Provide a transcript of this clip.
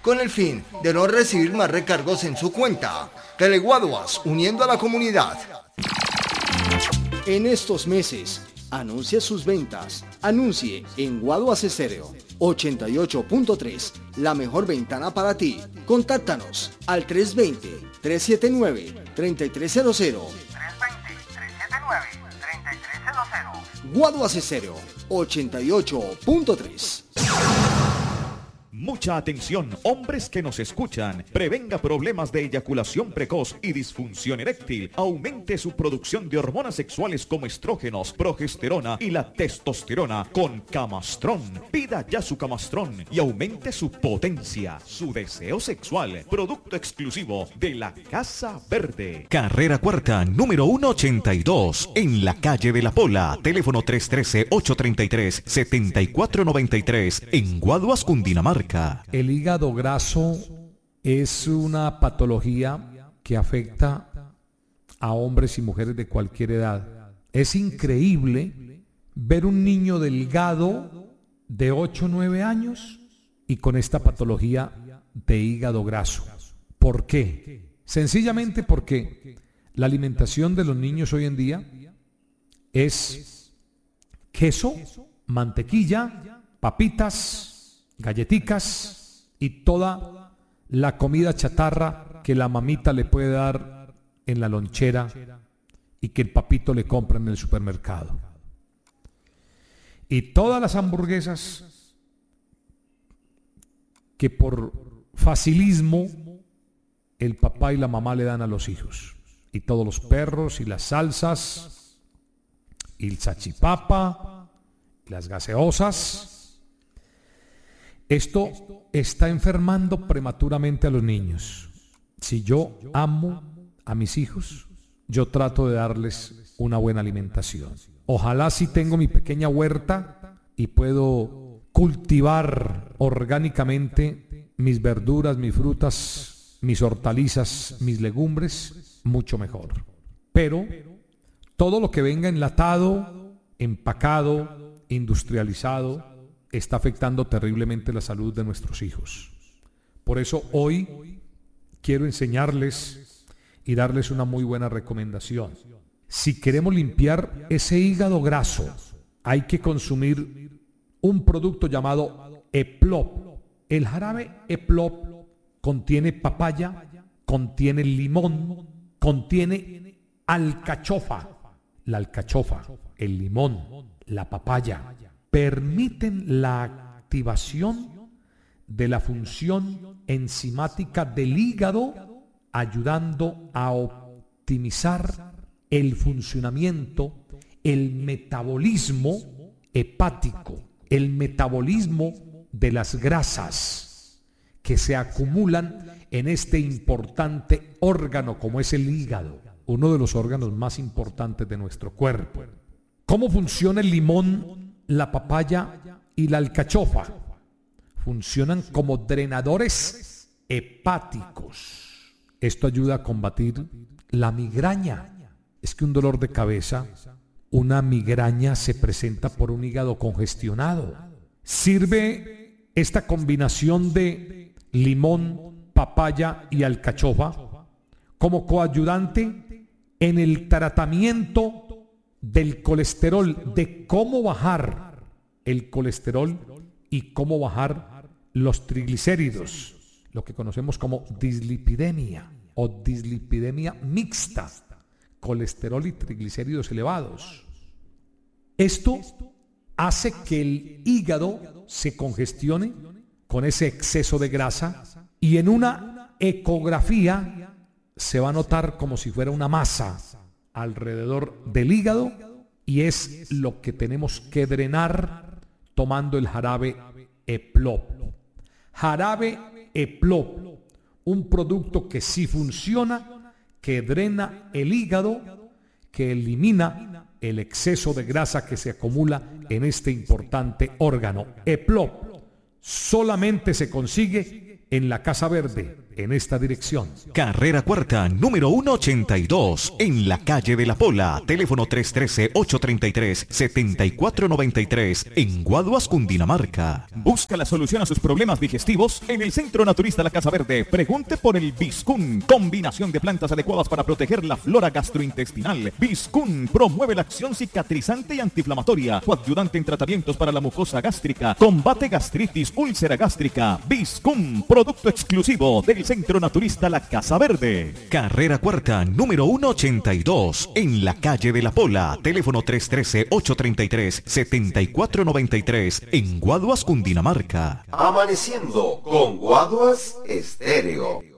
con el fin de no recibir más recargos en su cuenta. Teleguaduas, uniendo a la comunidad. En estos meses, anuncie sus ventas. Anuncie en Guaduas Estéreo 88.3, la mejor ventana para ti. Contáctanos al 320-379-3300. 320-379-3300. Guaduas Estéreo 88.3. Mucha atención, hombres que nos escuchan. Prevenga problemas de eyaculación precoz y disfunción eréctil. Aumente su producción de hormonas sexuales como estrógenos, progesterona y la testosterona con Camastrón. Pida ya su Camastrón y aumente su potencia, su deseo sexual. Producto exclusivo de la Casa Verde. Carrera Cuarta, número 182, en la calle de La Pola. Teléfono 313-833-7493, en Guaduas, Cundinamarca. El hígado graso es una patología que afecta a hombres y mujeres de cualquier edad. Es increíble ver un niño delgado de 8 o 9 años y con esta patología de hígado graso. ¿Por qué? Sencillamente porque la alimentación de los niños hoy en día es queso, mantequilla, papitas, galletitas y toda la comida chatarra que la mamita le puede dar en la lonchera y que el papito le compra en el supermercado. Y todas las hamburguesas que por facilismo el papá y la mamá le dan a los hijos. Y todos los perros y las salsas y el salchipapa, las gaseosas. Esto está enfermando prematuramente a los niños. Si yo amo a mis hijos, yo trato de darles una buena alimentación. Ojalá si tengo mi pequeña huerta y puedo cultivar orgánicamente mis verduras, mis frutas, mis hortalizas, mis legumbres, mucho mejor. Pero todo lo que venga enlatado, empacado, industrializado, está afectando terriblemente la salud de nuestros hijos. Por eso hoy quiero enseñarles y darles una muy buena recomendación. Si queremos limpiar ese hígado graso, hay que consumir un producto llamado Eplop. El jarabe Eplop contiene papaya, contiene limón, contiene alcachofa. La alcachofa, el limón, la papaya permiten la activación de la función enzimática del hígado, ayudando a optimizar el funcionamiento, el metabolismo hepático, el metabolismo de las grasas que se acumulan en este importante órgano como es el hígado, uno de los órganos más importantes de nuestro cuerpo. ¿Cómo funciona el limón, la papaya y la alcachofa? Funcionan como drenadores hepáticos. Esto ayuda a combatir la migraña. Es que un dolor de cabeza, una migraña se presenta por un hígado congestionado. Sirve esta combinación de limón, papaya y alcachofa como coayudante en el tratamiento del colesterol, de cómo bajar el colesterol y cómo bajar los triglicéridos, lo que conocemos como dislipidemia o dislipidemia mixta, colesterol y triglicéridos elevados. Esto hace que el hígado se congestione con ese exceso de grasa y en una ecografía se va a notar como si fuera una masa alrededor del hígado, y es lo que tenemos que drenar tomando el jarabe Eplop. Jarabe Eplop, un producto que sí funciona, que drena el hígado, que elimina el exceso de grasa que se acumula en este importante órgano. Eplop solamente se consigue en la Casa Verde. en esta dirección. Carrera Cuarta, número 182, en la calle de La Pola. Teléfono 313-833-7493, en Guaduas, Cundinamarca. Busca la solución a sus problemas digestivos en el Centro Naturista La Casa Verde. Pregunte por el Biscún, combinación de plantas adecuadas para proteger la flora gastrointestinal. Biscún promueve la acción cicatrizante y antiinflamatoria, coadyuvante en tratamientos para la mucosa gástrica, combate gastritis, úlcera gástrica. Biscún, producto exclusivo del Centro Naturista La Casa Verde. Carrera Cuarta, número 182, en la calle de La Pola. Teléfono 313-833-7493, en Guaduas, Cundinamarca. Amaneciendo con Guaduas Estéreo.